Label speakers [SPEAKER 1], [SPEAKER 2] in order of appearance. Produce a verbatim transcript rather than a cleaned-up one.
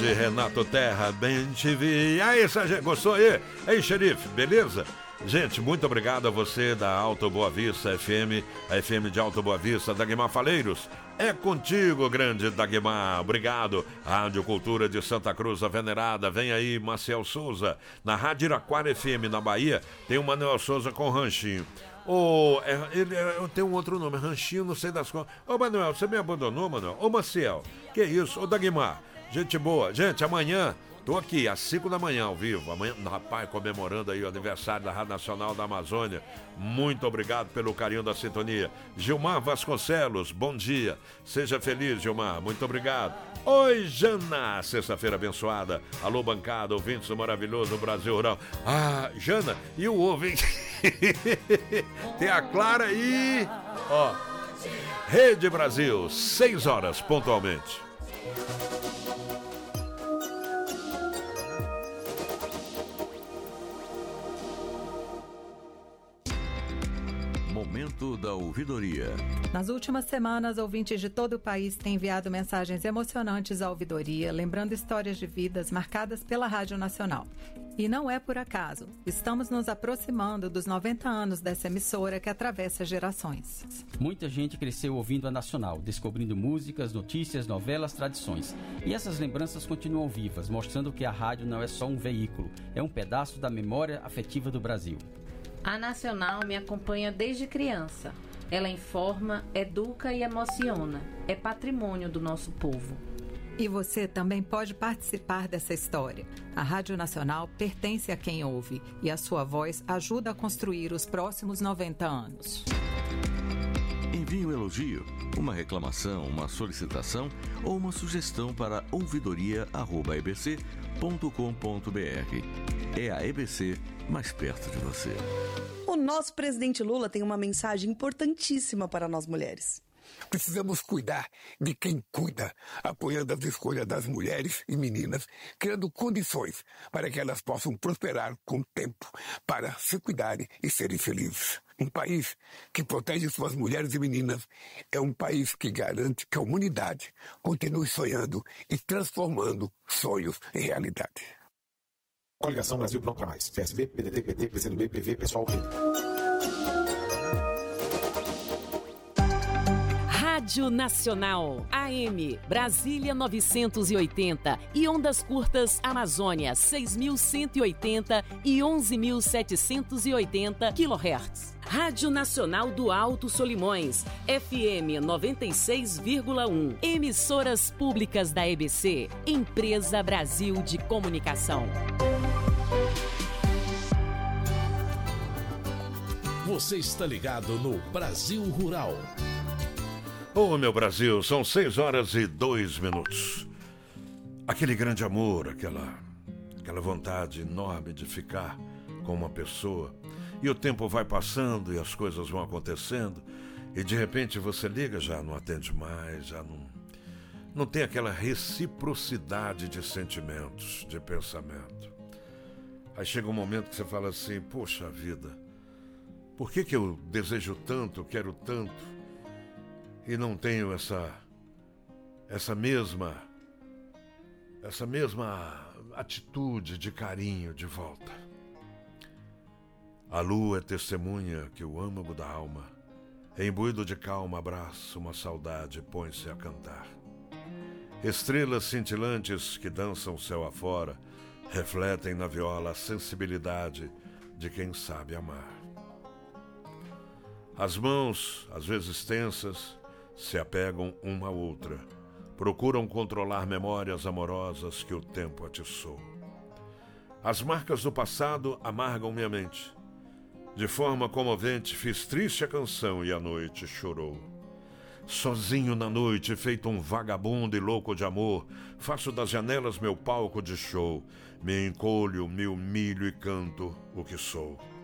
[SPEAKER 1] de Renato Terra, bem te vi. E aí, Sargento, gostou aí? Aí, xerife, beleza? Gente, muito obrigado a você da Alto Boa Vista F M, a F M de Alto Boa Vista, Dagmar Faleiros. É contigo, grande Dagmar. Obrigado. Rádio Cultura de Santa Cruz, a Venerada. Vem aí, Maciel Souza. Na Rádio Iraquara F M, na Bahia, tem o Manuel Souza com Ranchinho. Ô, é, ele, é, eu tenho um outro nome, Ranchinho, não sei das coisas. Ô, Manuel, você me abandonou, Manuel? Ô, Maciel, que isso? Ô, Dagmar, gente boa. Gente, amanhã... Tô aqui às cinco da manhã ao vivo, amanhã, rapaz, comemorando aí o aniversário da Rádio Nacional da Amazônia. Muito obrigado pelo carinho da sintonia. Gilmar Vasconcelos, bom dia. Seja feliz, Gilmar, muito obrigado. Oi, Jana, sexta-feira abençoada. Alô, bancada, ouvintes do maravilhoso Brasil Rural. Ah, Jana, e o ouvinte? Tem a Clara e... Ó, Rede Brasil, seis horas pontualmente.
[SPEAKER 2] Momento da ouvidoria.
[SPEAKER 3] Nas últimas semanas, ouvintes de todo o país têm enviado mensagens emocionantes à ouvidoria, lembrando histórias de vidas marcadas pela Rádio Nacional. E não é por acaso. Estamos nos aproximando dos noventa anos dessa emissora que atravessa gerações.
[SPEAKER 4] Muita gente cresceu ouvindo a Nacional, descobrindo músicas, notícias, novelas, tradições. E essas lembranças continuam vivas, mostrando que a rádio não é só um veículo, é um pedaço da memória afetiva do Brasil.
[SPEAKER 5] A Nacional me acompanha desde criança. Ela informa, educa e emociona. É patrimônio do nosso povo.
[SPEAKER 3] E você também pode participar dessa história. A Rádio Nacional pertence a quem ouve e a sua voz ajuda a construir os próximos noventa anos.
[SPEAKER 2] Envie um elogio, uma reclamação, uma solicitação ou uma sugestão para ouvidoria arroba e b c ponto com ponto b r. É a E B C mais perto de você.
[SPEAKER 6] O nosso presidente Lula tem uma mensagem importantíssima para nós mulheres.
[SPEAKER 7] Precisamos cuidar de quem cuida, apoiando as escolhas das mulheres e meninas, criando condições para que elas possam prosperar com o tempo, para se cuidarem e serem felizes. Um país que protege suas mulheres e meninas é um país que garante que a humanidade continue sonhando e transformando sonhos em realidade.
[SPEAKER 8] Coligação Brasil Pronto para Mais. P S B, P D T, P T, P C do B, P V, Pessoal, P.
[SPEAKER 9] Rádio Nacional, A M, Brasília novecentos e oitenta e ondas curtas Amazônia seis mil cento e oitenta e onze mil setecentos e oitenta quilohertz. Rádio Nacional do Alto Solimões, F M noventa e seis vírgula um. Emissoras públicas da E B C, Empresa Brasil de Comunicação.
[SPEAKER 10] Você está ligado no Brasil Rural.
[SPEAKER 1] Ô, oh, meu Brasil, são seis horas e dois minutos. Aquele grande amor, aquela, aquela vontade enorme de ficar com uma pessoa. E o tempo vai passando e as coisas vão acontecendo. E de repente você liga, já não atende mais, já não... Não tem aquela reciprocidade de sentimentos, de pensamento. Aí chega um momento que você fala assim, poxa vida, por que que eu desejo tanto, quero tanto, e não tenho essa, essa mesma, essa mesma atitude de carinho de volta? A lua é testemunha que o âmago da alma, imbuído de calma, abraça uma saudade e põe-se a cantar. Estrelas cintilantes que dançam o céu afora, refletem na viola a sensibilidade de quem sabe amar. As mãos, às vezes tensas, se apegam uma à outra, procuram controlar memórias amorosas que o tempo atiçou. As marcas do passado amargam minha mente. De forma comovente fiz triste a canção e a noite chorou. Sozinho na noite, feito um vagabundo e louco de amor, faço das janelas meu palco de show, me encolho, me humilho e canto o que sou.